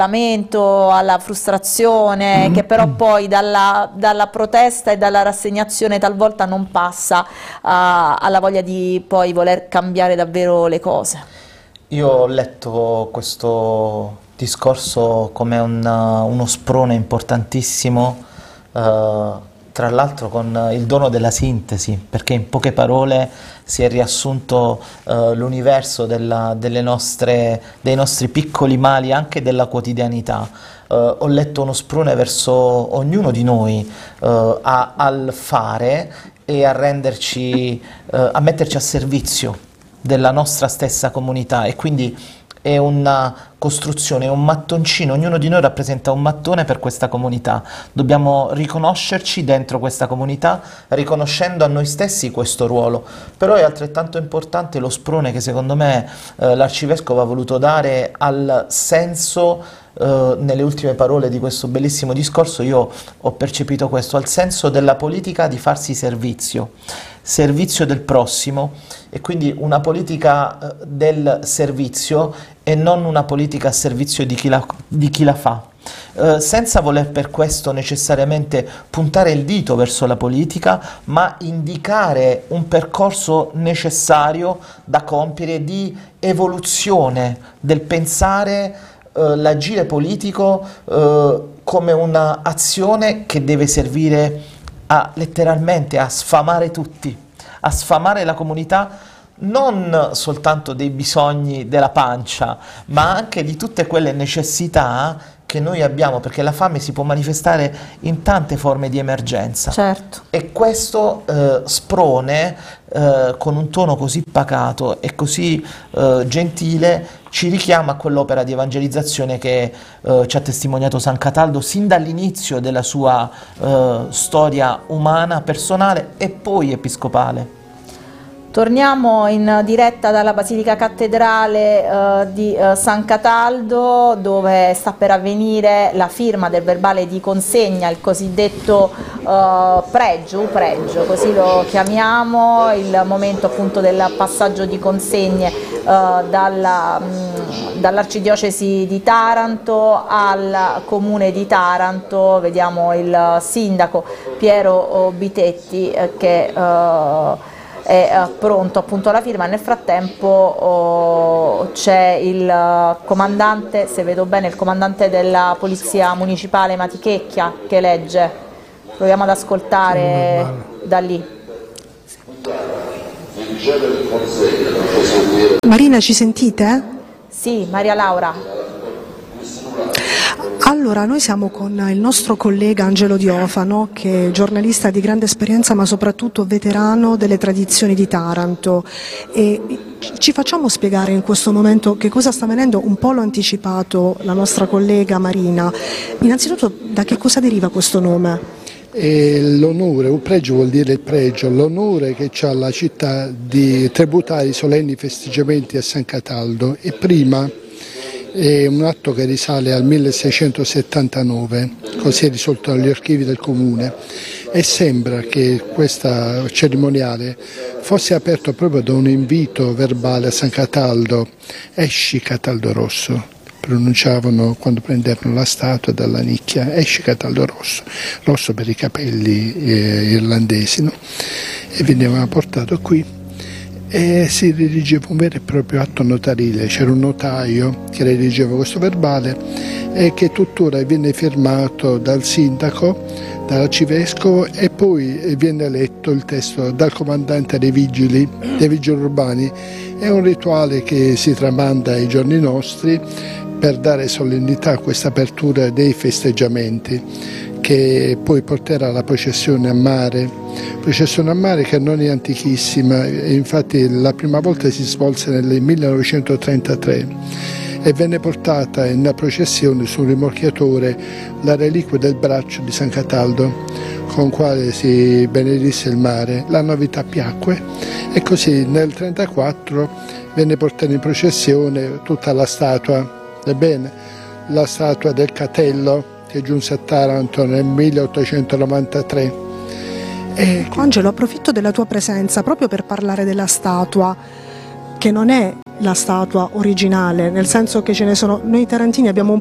alla frustrazione, che però poi dalla protesta e dalla rassegnazione talvolta non passa alla voglia di poi voler cambiare davvero le cose. Io ho letto questo discorso come uno sprone importantissimo, tra l'altro con il dono della sintesi, perché in poche parole si è riassunto l'universo dei nostri piccoli mali, anche della quotidianità. Ho letto uno sprone verso ognuno di noi al fare e a metterci a servizio della nostra stessa comunità, e quindi è una costruzione, è un mattoncino, ognuno di noi rappresenta un mattone per questa comunità. Dobbiamo riconoscerci dentro questa comunità, riconoscendo a noi stessi questo ruolo. Però è altrettanto importante lo sprone che secondo me l'Arcivescovo ha voluto dare al senso, nelle ultime parole di questo bellissimo discorso io ho percepito questo, al senso della politica di farsi servizio del prossimo, e quindi una politica del servizio e non una politica a servizio di chi la fa, senza voler per questo necessariamente puntare il dito verso la politica, ma indicare un percorso necessario da compiere di evoluzione del pensare, l'agire politico come un'azione che deve servire letteralmente a sfamare tutti, a sfamare la comunità, non soltanto dei bisogni della pancia, ma anche di tutte quelle necessità che noi abbiamo, perché la fame si può manifestare in tante forme di emergenza. Certo. E questo sprone, con un tono così pacato e così gentile, ci richiama a quell'opera di evangelizzazione che ci ha testimoniato San Cataldo sin dall'inizio della sua storia umana, personale e poi episcopale. Torniamo in diretta dalla Basilica Cattedrale di San Cataldo, dove sta per avvenire la firma del verbale di consegna, il cosiddetto pregio, così lo chiamiamo, il momento appunto del passaggio di consegne dall'Arcidiocesi di Taranto al Comune di Taranto. Vediamo il sindaco Piero Bitetti che è pronto appunto alla firma. Nel frattempo c'è il comandante, se vedo bene, il comandante della Polizia Municipale Matichecchia che legge. Proviamo ad ascoltare da lì. Marina, ci sentite? Sì, Maria Laura. Allora, noi siamo con il nostro collega Angelo Diofano, che è giornalista di grande esperienza ma soprattutto veterano delle tradizioni di Taranto, e ci facciamo spiegare in questo momento che cosa sta avvenendo. Un po' l'ho anticipato la nostra collega Marina. Innanzitutto, da che cosa deriva questo nome? L'onore, un pregio vuol dire il pregio, l'onore che ha la città di tributare i solenni festeggiamenti a San Cataldo, e prima è un atto che risale al 1679, così è risolto agli archivi del comune, e sembra che questa cerimoniale fosse aperto proprio da un invito verbale a San Cataldo: esci Cataldo Rosso, pronunciavano quando prendevano la statua dalla nicchia, esci Cataldo Rosso, rosso per i capelli irlandesi, no? E veniva portato qui e si redigeva un vero e proprio atto notarile. C'era un notaio che redigeva questo verbale e che tuttora viene firmato dal sindaco, dall'arcivescovo, e poi viene letto il testo dal comandante dei vigili urbani. È un rituale che si tramanda ai giorni nostri per dare solennità a questa apertura dei festeggiamenti, che poi porterà alla processione a mare che non è antichissima. Infatti la prima volta si svolse nel 1933 e venne portata in una processione su un rimorchiatore la reliquia del braccio di San Cataldo, con quale si benedisse il mare. La novità piacque e così nel 1934 venne portata in processione tutta la statua, ebbene, la statua del Catello, che giunse a Taranto nel 1893. Angelo, approfitto della tua presenza proprio per parlare della statua, che non è la statua originale, nel senso che ce ne sono, noi tarantini abbiamo un